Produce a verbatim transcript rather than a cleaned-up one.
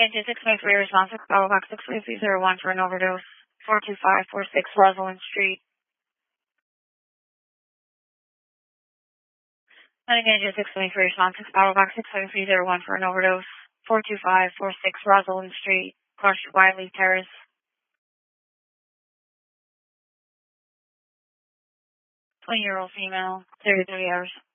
Engine six twenty three responsive, call box six three three zero one for an overdose. four two five four six Rosalind Street. Engine six twenty three responsive, call box six three three zero one for an overdose. four two five four six Rosalind Street, Crushed Wiley Terrace. twenty year old female, thirty-three hours.